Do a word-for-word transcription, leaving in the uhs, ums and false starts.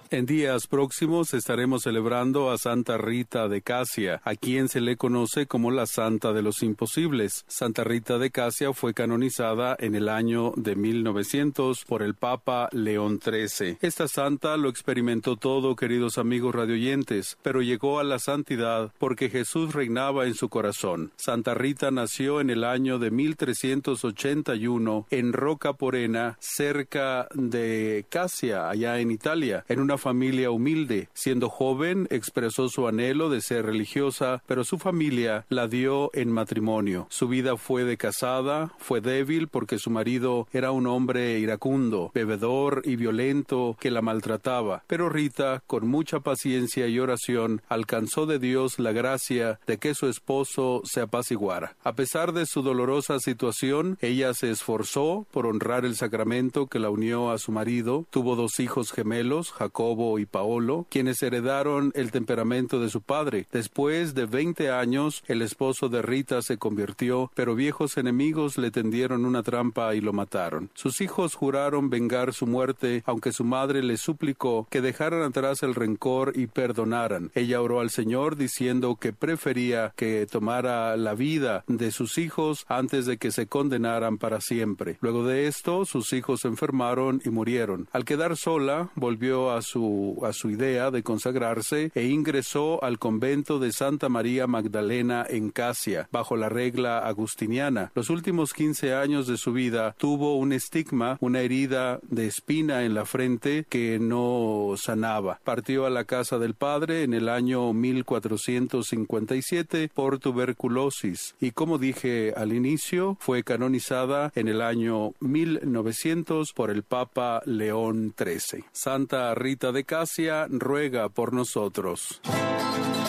En días próximos estaremos celebrando a Santa Rita de Casia, a quien se le conoce como la Santa de los Imposibles. Santa Rita de Casia fue canonizada en el año de mil novecientos por el Papa León trece. Esta santa lo experimentó todo, queridos amigos radioyentes, pero llegó a la santidad porque Jesús reinaba en su corazón. Santa Rita nació en el año de mil trescientos ochenta y uno en Rocaporena, cerca de Casia, allá en Italia, en una familia humilde. Siendo joven, expresó su anhelo de ser religiosa, pero su familia la dio en matrimonio. Su vida fue de casada, fue débil porque su marido era un hombre iracundo, bebedor y violento que la maltrataba. Pero Rita, con mucha paciencia y oración, alcanzó de Dios la gracia de que su esposo se apaciguara. A pesar de su dolorosa situación, ella se esforzó por honrar el sacramento que la unió a su marido. Tuvo dos hijos gemelos, Jacobo y Paolo, quienes heredaron el temperamento de su padre. Después de veinte años, el esposo de Rita se convirtió, pero viejos enemigos le tendieron una trampa y lo mataron. Sus hijos juraron vengar su muerte, aunque su madre le suplicó que dejaran atrás el rencor y perdonaran. Ella oró al Señor diciendo que prefería que tomara la vida de sus hijos antes de que se condenaran para siempre. Luego de esto, sus hijos se enfermaron y murieron. Al quedar sola, volvió a su a su idea de consagrarse e ingresó al convento de Santa María Magdalena en Casia, bajo la regla agustiniana. Los últimos quince años de su vida tuvo un estigma, una herida de espina en la frente que no sanaba. Partió a la casa del padre en el año mil cuatrocientos cincuenta y siete por tuberculosis y, como dije al inicio, fue canonizada en el año mil novecientos por el Papa León trece. Santa Rita de Casia ruega por nosotros.